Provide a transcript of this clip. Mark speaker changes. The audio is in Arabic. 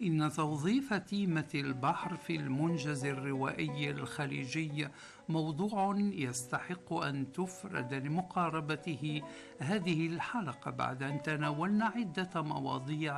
Speaker 1: إن توظيف تيمة البحر في المنجز الروائي الخليجي موضوع يستحق أن تفرد لمقاربته هذه الحلقة، بعد أن تناولنا عدة مواضيع